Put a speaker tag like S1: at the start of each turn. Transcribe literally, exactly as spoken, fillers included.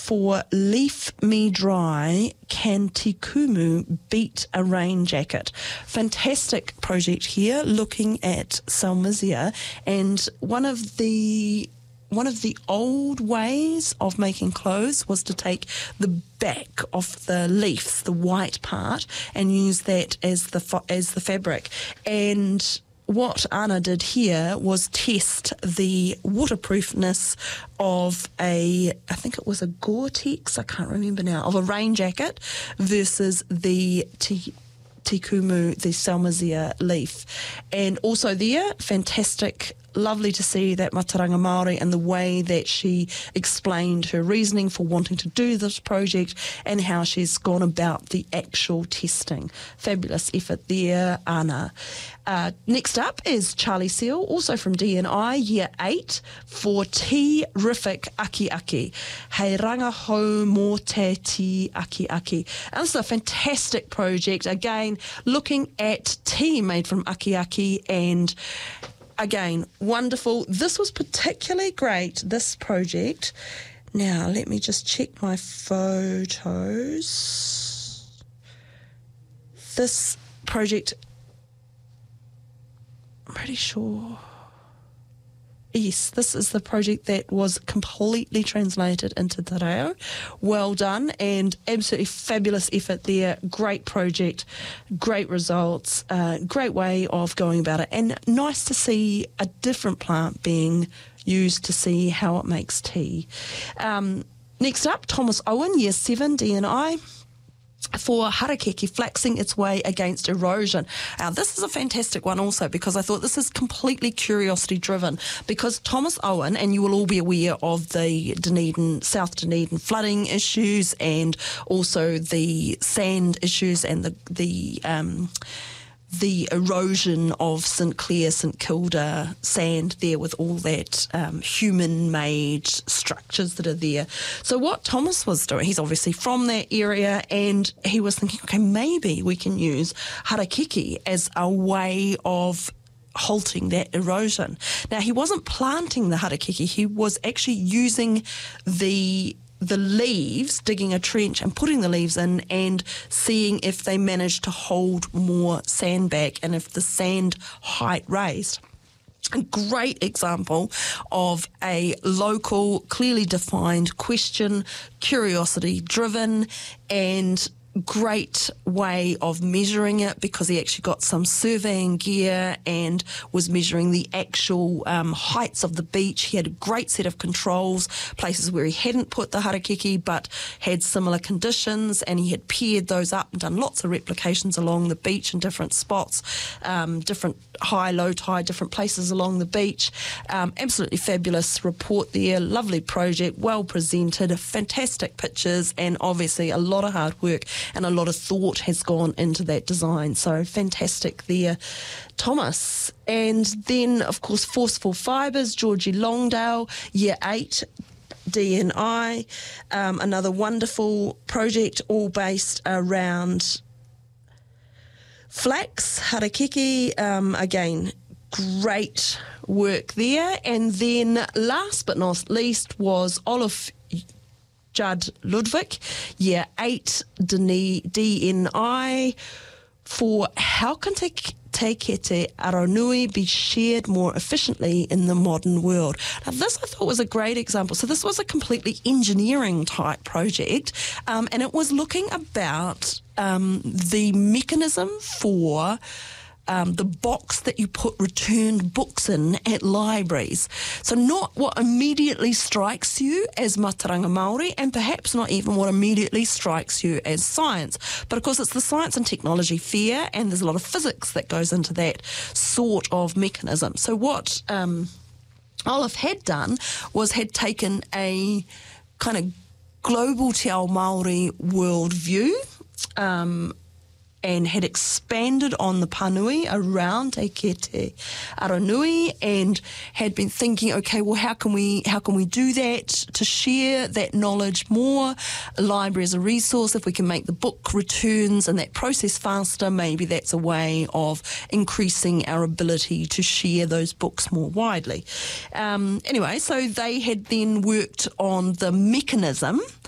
S1: for Leaf Me Dry, Can Tikumu Beat a Rain Jacket? Fantastic project here, looking at salmisia, and one of the One of the old ways of making clothes was to take the back of the leaf, the white part, and use that as the fa- as the fabric. And what Anna did here was test the waterproofness of a, I think it was a Gore-Tex, I can't remember now, of a rain jacket versus the t- Tikumu, the salmisia leaf. And also there, fantastic, lovely to see that Mātauranga Māori and the way that she explained her reasoning for wanting to do this project and how she's gone about the actual testing. Fabulous effort there, Anna. Uh, next up is Charlie Seal, also from D and I, Year eight, for Tea-rific Aki Aki. Hei ranga hou mō te tea Aki Aki. And this is a fantastic project, again, looking at tea made from Aki Aki, and again, wonderful. This was particularly great, this project. Now, let me just check my photos. This project, I'm pretty sure. Yes, this is the project that was completely translated into te reo. Well done, and absolutely fabulous effort there. Great project, great results, uh, great way of going about it, and nice to see a different plant being used to see how it makes tea. Um, next up, Thomas Owen, Year seven, D and I, for harakeke, flaxing its way against erosion. Now, this is a fantastic one also, because I thought this is completely curiosity driven, because Thomas Owen, and you will all be aware of the Dunedin, South Dunedin flooding issues, and also the sand issues and the the um the erosion of St Clair, St Kilda sand there, with all that um, human-made structures that are there. So what Thomas was doing, he's obviously from that area, and he was thinking, okay, maybe we can use harakeke as a way of halting that erosion. Now, he wasn't planting the harakeke, he was actually using the the leaves, digging a trench and putting the leaves in and seeing if they managed to hold more sand back and if the sand height raised. A great example of a local, clearly defined question, curiosity driven, and great way of measuring it, because he actually got some surveying gear and was measuring the actual um, heights of the beach. He had a great set of controls, places where he hadn't put the harakeke but had similar conditions, and he had paired those up and done lots of replications along the beach in different spots, um, different high, low tide, different places along the beach. Um, absolutely fabulous report there, lovely project, well presented, fantastic pictures, and obviously a lot of hard work and a lot of thought has gone into that design. So fantastic there, Thomas. And then, of course, Forceful Fibres, Georgie Longdale, Year eight, D and I. Um, another wonderful project, all based around flax, harakeke. Um, again, great work there. And then last but not least was Olive Judd Ludwig, Year eight, D N I, for How Can Te, te Kete Aronui Be Shared More Efficiently in the Modern World? Now, this I thought was a great example. So this was a completely engineering type project, um, and it was looking about um, the mechanism for Um, the box that you put returned books in at libraries. So not what immediately strikes you as Mātauranga Māori, and perhaps not even what immediately strikes you as science. But of course it's the Science and Technology Fair, and there's a lot of physics that goes into that sort of mechanism. So what um, Olive had done was had taken a kind of global Te Ao Māori worldview, um, and had expanded on the panui around Te Kete Aronui, and had been thinking, okay, well, how can we how can we do that to share that knowledge more? A library as a resource, if we can make the book returns and that process faster, maybe that's a way of increasing our ability to share those books more widely. Um, anyway, so they had then worked on the mechanism